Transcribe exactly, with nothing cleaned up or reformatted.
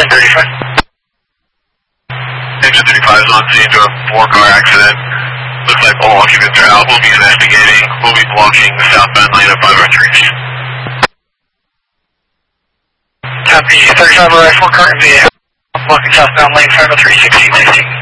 Engine thirty-five. Engine thirty-five is on scene to a four-car accident. Looks like all occupants are out. We'll be investigating. We'll be blocking the southbound lane of five oh three. Copy, thirty-five arrive, four car in V A. Blocking southbound lane five oh three, sixteen sixteen.